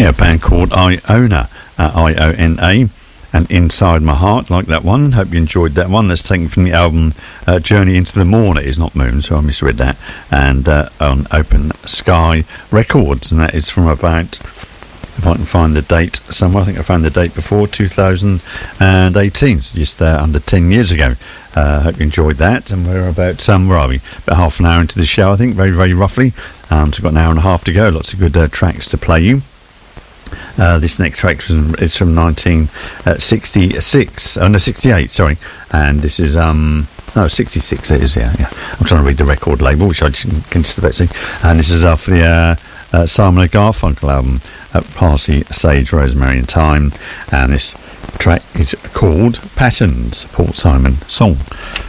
Yeah, a band called Iona, Iona, and Inside My Heart, like that one. Hope you enjoyed that one. That's taken from the album Journey into the Morn. It is not Moon, so I misread that. And on Open Sky Records, and that is from about, if I can find the date somewhere, I think I found the date before, 2018, so just under 10 years ago. Hope you enjoyed that. And we're about, where are we? About half an hour into the show, I think, very, very roughly. So we've got an hour and a half to go. Lots of good tracks to play you. This next track is from 1966. Oh, no, 68, sorry. And this is, 66 it is, yeah. I'm trying to read the record label, which I can just about see. And this is off the Simon & Garfunkel album, Parsley, Sage, Rosemary and Thyme. And this track is called Patterns, Paul Simon song.